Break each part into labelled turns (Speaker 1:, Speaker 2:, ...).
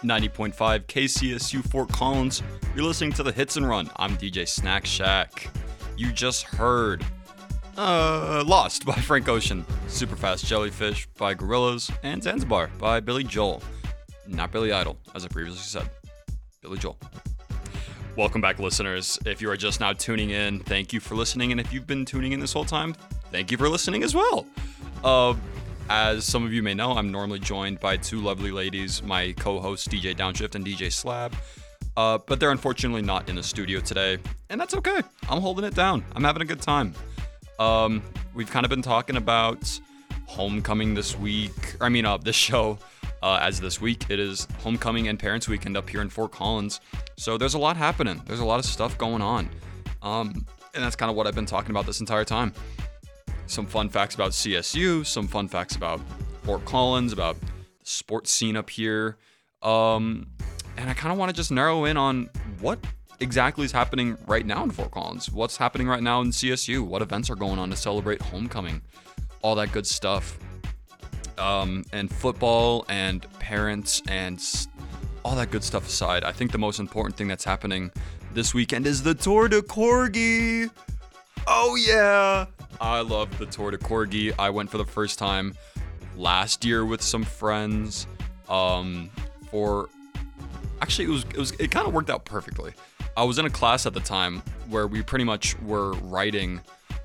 Speaker 1: 90.5 KCSU Fort Collins. You're listening to the Hits and Run. I'm DJ Snack Shack. You just heard Lost by Frank Ocean, Superfast Jellyfish by Gorillaz, and Zanzibar by Billy Joel. Not Billy Idol, as I previously said. Billy Joel. Welcome back, listeners. If you are just now tuning in, thank you for listening. And if you've been tuning in this whole time, thank you for listening as well. As some of you may know, I'm normally joined by two lovely ladies, my co-hosts DJ Downshift and DJ Slab. But they're unfortunately not in the studio today, and that's okay. I'm holding it down. I'm having a good time. We've kind of been talking about homecoming this week. This show, as this week, it is homecoming and parents weekend up here in Fort Collins. So there's a lot happening. There's a lot of stuff going on. And that's kind of what I've been talking about this entire time. Some fun facts about CSU, some fun facts about Fort Collins, about the sports scene up here. And I kind of want to just narrow in on what exactly is happening right now in Fort Collins. What's happening right now in CSU? What events are going on to celebrate homecoming? All that good stuff. And football and parents and all that good stuff aside, I think the most important thing that's happening this weekend is the Tour de Corgi. Oh yeah! I love the Tour de Corgi. I went for the first time last year with some friends. It kind of worked out perfectly. I was in a class at the time where we pretty much were writing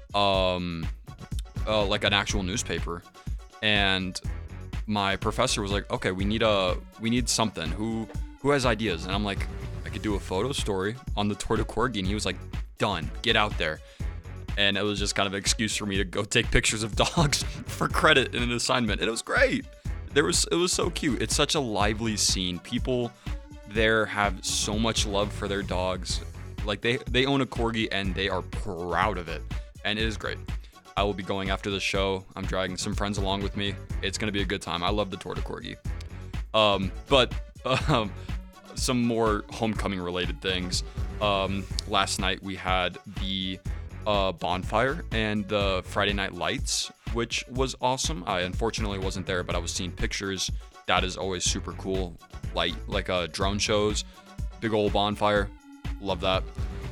Speaker 1: like an actual newspaper, and my professor was like, okay, we need something. Who has ideas? And I'm like, I could do a photo story on the Tour de Corgi. And he was like, done, get out there. And it was just kind of an excuse for me to go take pictures of dogs for credit in an assignment. And it was great. It was so cute. It's such a lively scene. People there have so much love for their dogs. Like they own a Corgi and they are proud of it. And it is great. I will be going after the show. I'm dragging some friends along with me. It's going to be a good time. I love the Tour de Corgi. But some more homecoming related things. Last night we had the bonfire and the Friday Night Lights, which was awesome. I unfortunately wasn't there, but I was seeing pictures. That is always super cool. Like drone shows, big old bonfire. Love that.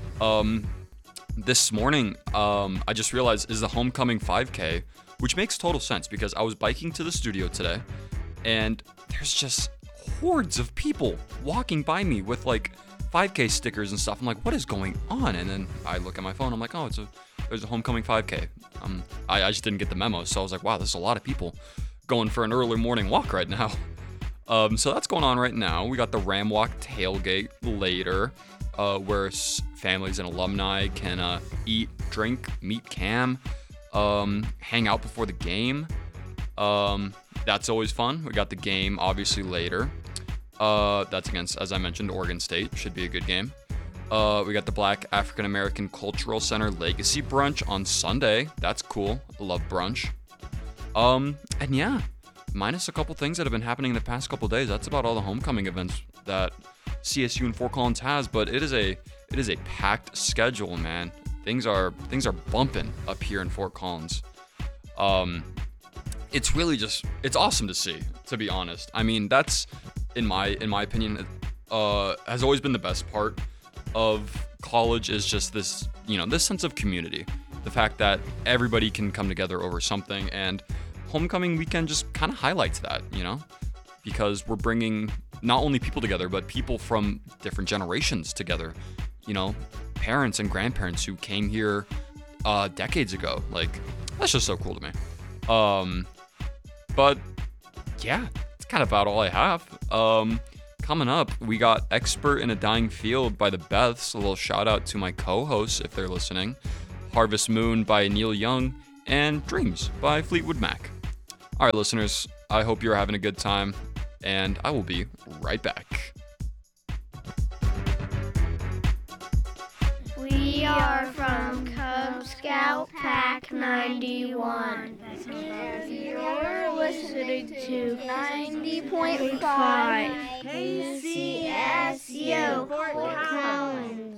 Speaker 1: This morning, I just realized is the homecoming 5K, which makes total sense because I was biking to the studio today, and there's just hordes of people walking by me with like 5K stickers and stuff. I'm like, what is going on? And then I look at my phone. I'm like, oh, there's a homecoming 5K. I just didn't get the memo, so I was like, wow, there's a lot of people going for an early morning walk right now. So that's going on right now. We got the Ram Walk tailgate later, where families and alumni can eat, drink, meet Cam, hang out before the game. That's always fun. We got the game obviously later. That's against, as I mentioned, Oregon State. Should be a good game. We got the Black African American Cultural Center Legacy Brunch on Sunday. That's cool. Love brunch. And yeah, minus a couple things that have been happening in the past couple days. That's about all the homecoming events that CSU and Fort Collins has. But it is a packed schedule, man. Things are bumping up here in Fort Collins. It's really it's awesome to see, to be honest. I mean, that's in my opinion, has always been the best part of college is just this, this sense of community. The fact that everybody can come together over something, and homecoming weekend just kind of highlights that, because we're bringing not only people together, but people from different generations together, parents and grandparents who came here decades ago. Like, that's just so cool to me. But yeah, it's kind of about all I have. Coming up, we got Expert in a Dying Field by the Beths. A little shout out to my co-hosts if they're listening. Harvest Moon by Neil Young, and Dreams by Fleetwood Mac. All right, listeners, I hope you're having a good time, and I will be right back.
Speaker 2: We are from Cub Scout Pack 91. And you're listening to 90.5 KCSU Fort Collins.